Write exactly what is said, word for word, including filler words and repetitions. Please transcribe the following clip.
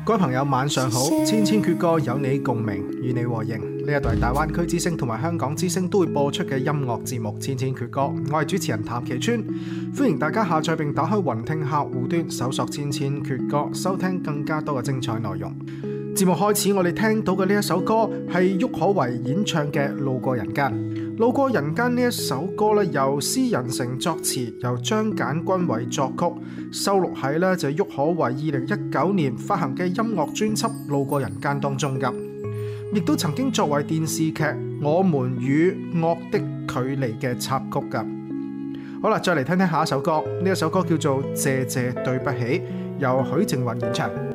各位朋友晚上好，千千闕歌有你共鳴，與你和應。呢一度係大灣區之聲同埋香港之聲都會播出嘅音樂節目《千千闕歌》，我係主持人譚其川，歡迎大家下載並打開雲聽客戶端，搜索《千千闕歌》，收聽更加多嘅精彩內容。節目開始，我哋聽到嘅呢一首歌係郁可唯演唱嘅《路過人間》。《路過人間》呢一首歌咧，由施仁成作詞，由張簡君偉作曲，收錄喺咧就係郁可唯二零一九年發行嘅音樂專輯《路過人間》當中噶，亦都曾經作為電視劇《我們與惡的距離》嘅插曲噶。好啦，再嚟聽聽下一首歌，呢一首歌叫做《謝謝對不起》，由許靖韻演唱。